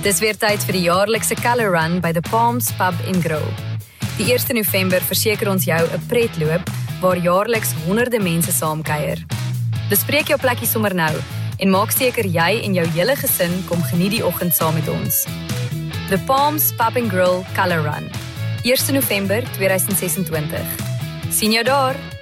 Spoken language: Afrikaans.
Dis weer tyd vir die jaarlikse Colour Run by The Palms Pub en Grill. Die 1 November verseker ons jou 'n pretloop waar jaarliks honderde mense saamkuier. Bespreek jou plekkie sommer nou en maak seker jy en jou hele gesin kom geniet die oggend saam met ons. The Palms Pub and Grill Colour Run, 1 November 2026. Sien jou daar!